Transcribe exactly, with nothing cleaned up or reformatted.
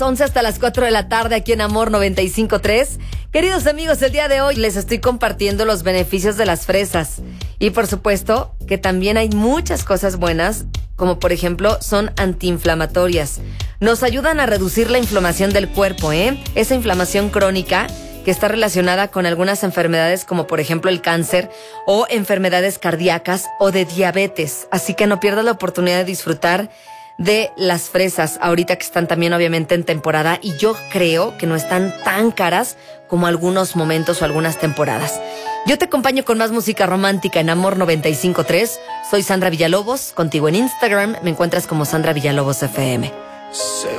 once hasta las cuatro de la tarde aquí en Amor noventa y cinco punto tres. Queridos amigos, el día de hoy les estoy compartiendo los beneficios de las fresas. Y por supuesto que también hay muchas cosas buenas, como por ejemplo son antiinflamatorias. Nos ayudan a reducir la inflamación del cuerpo, ¿eh? Esa inflamación crónica que está relacionada con algunas enfermedades como por ejemplo el cáncer o enfermedades cardíacas o de diabetes. Así que no pierdas la oportunidad de disfrutar de las fresas ahorita que están también obviamente en temporada, y yo creo que no están tan caras como algunos momentos o algunas temporadas. Yo te acompaño con más música romántica en Amor noventa y cinco punto tres. Soy Sandra Villalobos, contigo en Instagram me encuentras como Sandra Villalobos F M. Se